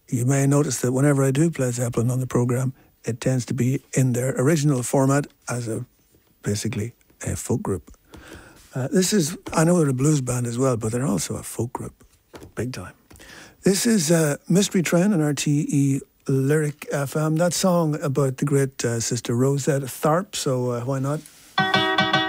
you may notice that whenever I do play Zeppelin on the programme, it tends to be in their original format as basically a folk group. This is, I know they're a blues band as well, but they're also a folk group, big time. This is Mystery Train on RTE Lyric FM. That song about the great Sister Rosetta Tharpe, so why not